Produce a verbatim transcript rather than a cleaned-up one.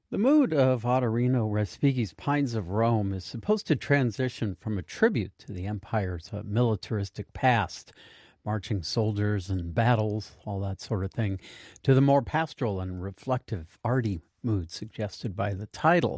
The mood of Ottorino Respighi's Pines of Rome is supposed to transition from a tribute to the empire's uh, militaristic past, marching soldiers and battles, all that sort of thing, to the more pastoral and reflective, arty mood suggested by the title.